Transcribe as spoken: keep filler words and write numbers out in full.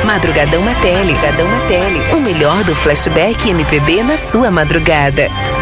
Madrugadão Mateli, Madrugadão Mateli. O melhor do flashback M P B na sua madrugada.